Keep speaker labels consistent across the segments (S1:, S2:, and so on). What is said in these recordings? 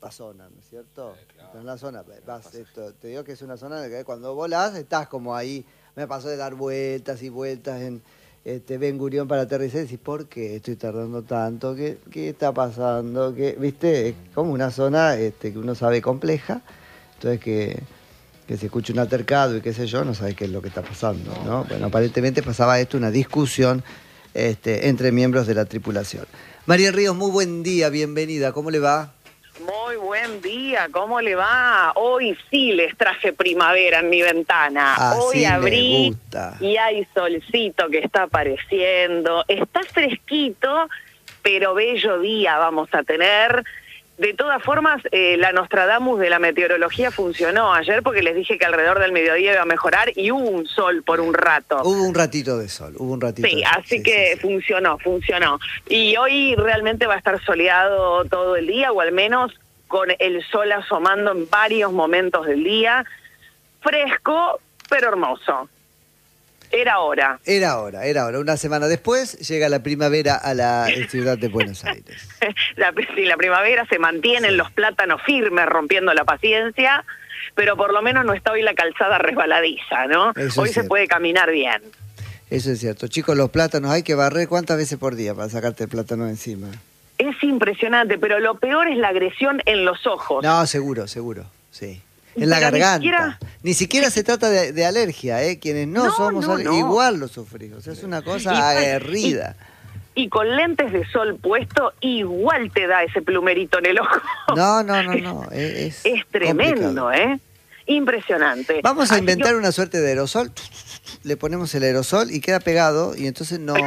S1: otra zona, ¿no es cierto? Claro. En la zona, te digo que es una zona en la que cuando volás estás como ahí. Me pasó de dar vueltas y vueltas en Ben Gurión para aterrizar y decís, ¿por qué estoy tardando tanto? ¿Qué está pasando? ¿Viste? Es como una zona que uno sabe compleja, entonces que se escucha un altercado y qué sé yo, no sabes qué es lo que está pasando, ¿no? Bueno, aparentemente pasaba esto, una discusión entre miembros de la tripulación. María Ríos, muy buen día, bienvenida, ¿cómo le va?
S2: Muy buen día, ¿cómo le va? Hoy sí les traje primavera en mi ventana. Hoy abrí y hay solcito que está apareciendo. Está fresquito, pero bello día vamos a tener. De todas formas, la Nostradamus de la meteorología funcionó ayer porque les dije que alrededor del mediodía iba a mejorar y hubo un sol por un rato.
S1: Hubo un ratito de sol, hubo un ratito.
S2: Sí, así que funcionó. Y hoy realmente va a estar soleado todo el día, o al menos con el sol asomando en varios momentos del día. Fresco, pero hermoso. Era hora.
S1: Una semana después llega la primavera a la ciudad de Buenos Aires.
S2: La primavera se mantienen los plátanos firmes, rompiendo la paciencia, pero por lo menos no está hoy la calzada resbaladiza, ¿no? Hoy se puede caminar bien.
S1: Eso es cierto. Chicos, los plátanos hay que barrer ¿cuántas veces por día para sacarte el plátano de encima?
S2: Es impresionante, pero lo peor es la agresión en los ojos.
S1: No, seguro, sí. En la garganta. Ni siquiera se trata de alergia, ¿eh? Quienes no somos igual lo sufrimos. O sea, es una cosa aguerrida.
S2: Y con lentes de sol puesto, igual te da ese plumerito en el ojo.
S1: No. Es
S2: tremendo, complicado. Impresionante.
S1: Vamos a inventar una suerte de aerosol. Le ponemos el aerosol y queda pegado y entonces no...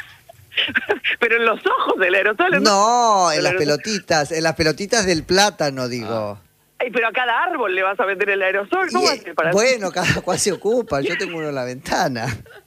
S2: Pero en los ojos del aerosol...
S1: No, en las pelotitas del plátano, digo.
S2: Ay, pero a cada árbol le vas a meter el aerosol. ¿Cómo va a ser para
S1: bueno, cada cual se ocupa. Yo tengo uno en la ventana.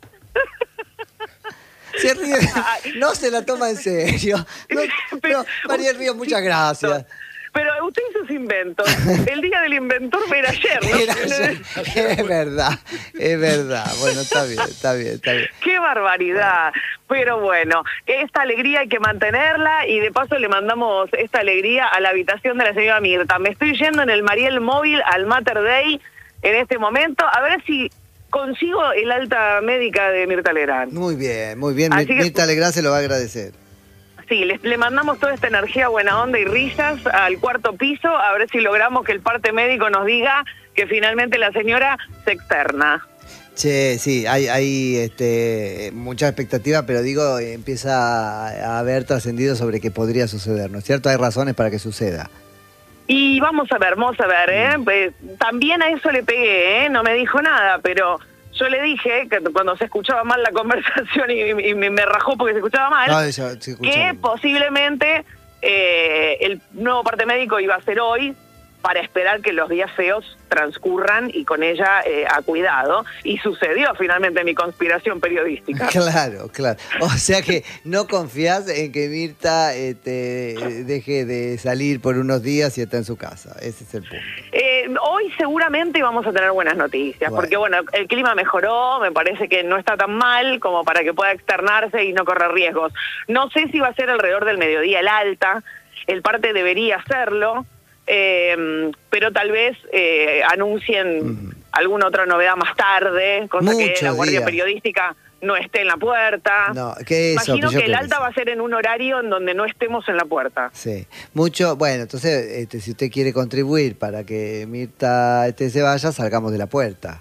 S1: Se ríe, no se la toma en serio. María Ríos, muchas gracias.
S2: Pero usted hizo sus inventos. El día del inventor era ayer, ¿no?
S1: Es verdad. Bueno, está bien.
S2: Qué barbaridad. Pero bueno, esta alegría hay que mantenerla y de paso le mandamos esta alegría a la habitación de la señora Mirta. Me estoy yendo en el Mariel Móvil al Mater Dei en este momento, a ver si consigo el alta médica de Mirta Legrand.
S1: Muy bien. Mirta Legrand se lo va a agradecer.
S2: Sí, le mandamos toda esta energía, buena onda y risas al cuarto piso, a ver si logramos que el parte médico nos diga que finalmente la señora se externa.
S1: Che, sí, hay mucha expectativa, pero digo, empieza a haber trascendido sobre qué podría suceder, ¿no es cierto? Hay razones para que suceda.
S2: Y vamos a ver, Pues, también a eso le pegué, no me dijo nada, pero... Yo le dije que cuando se escuchaba mal la conversación y me rajó porque se escuchaba mal, que posiblemente el nuevo parte médico iba a ser hoy para esperar que los días feos transcurran y con ella a cuidado. Y sucedió finalmente mi conspiración periodística.
S1: Claro. O sea que no confías en que Mirta deje de salir por unos días y está en su casa. Ese es el punto.
S2: Hoy seguramente vamos a tener buenas noticias, porque bueno, el clima mejoró, me parece que no está tan mal como para que pueda externarse y no correr riesgos. No sé si va a ser alrededor del mediodía el alta, el parte debería hacerlo, pero tal vez anuncien alguna otra novedad más tarde, cosa que la guardia periodística no esté en la puerta. Imagino que el alta va a ser en un horario en donde no estemos en la puerta.
S1: Sí, bueno, entonces si usted quiere contribuir para que Mirta se vaya, salgamos de la puerta.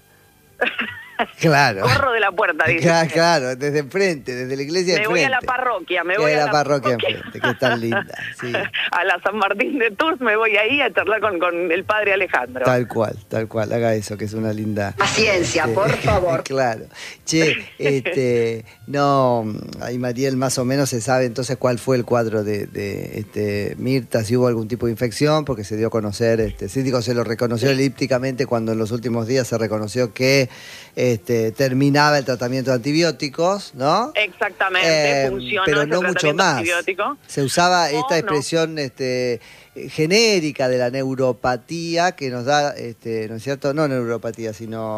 S1: Claro.
S2: Corro de la puerta, dice.
S1: Claro, desde enfrente, desde la iglesia de enfrente.
S2: Me voy a la parroquia,
S1: enfrente, que es tan linda. Sí.
S2: A la San Martín de Tours me voy ahí a charlar con el padre Alejandro.
S1: Tal cual, haga eso, que es una linda...
S3: Paciencia, por favor.
S1: Claro. Che, no, ahí Mariel más o menos se sabe entonces cuál fue el cuadro de Mirta, si hubo algún tipo de infección, porque se dio a conocer, se lo reconoció elípticamente cuando en los últimos días se reconoció que terminaba el tratamiento de antibióticos, ¿no?
S2: Exactamente, funcionó
S1: pero no mucho más.
S2: Antibiótico.
S1: Se usaba esta expresión genérica de la neuropatía que nos da, ¿no es cierto? No neuropatía, sino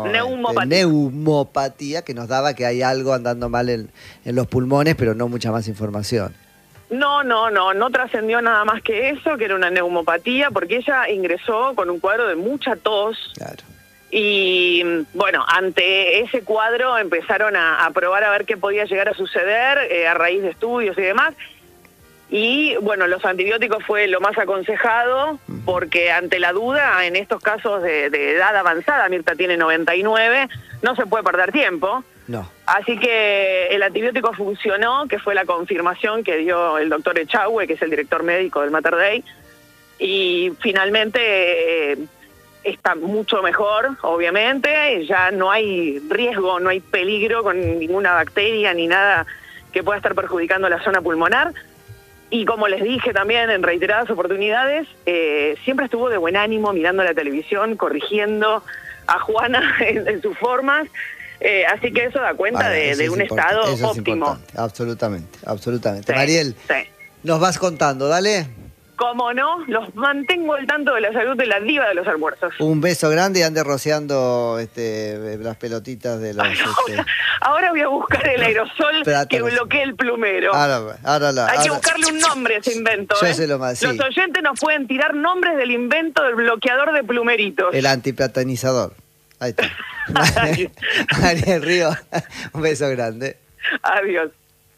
S1: neumopatía, que nos daba que hay algo andando mal en los pulmones, pero no mucha más información.
S2: No trascendió nada más que eso, que era una neumopatía, porque ella ingresó con un cuadro de mucha tos.
S1: Claro.
S2: Y bueno, ante ese cuadro empezaron a probar a ver qué podía llegar a suceder a raíz de estudios y demás. Y bueno, los antibióticos fue lo más aconsejado, porque ante la duda, en estos casos de edad avanzada, Mirta tiene 99, no se puede perder tiempo.
S1: No.
S2: Así que el antibiótico funcionó, que fue la confirmación que dio el doctor Echagüe, que es el director médico del Mater Dei, y finalmente está mucho mejor, obviamente, ya no hay riesgo, no hay peligro con ninguna bacteria ni nada que pueda estar perjudicando la zona pulmonar. Y como les dije también en reiteradas oportunidades, siempre estuvo de buen ánimo mirando la televisión, corrigiendo a Juana en sus formas. Así que eso da cuenta de un estado óptimo.
S1: Absolutamente.
S2: Sí,
S1: Mariel,
S2: sí.
S1: nos vas contando, dale.
S2: Como no, los mantengo al tanto de la salud de la diva de los almuerzos.
S1: Un beso grande y ande rociando las pelotitas de los...
S2: Ahora voy a buscar el aerosol que bloquee el plumero. Hay que buscarle un nombre a ese invento.
S1: Yo sé lo más, sí.
S2: Los oyentes nos pueden tirar nombres del invento del bloqueador de plumeritos.
S1: El antiplatonizador. Ahí está. Mariel Río, un beso grande.
S2: Adiós.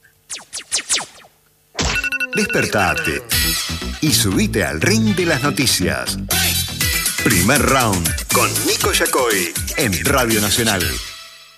S4: Despertate y subite al ring de las noticias. Primer round con Nico Yacoy en Radio Nacional.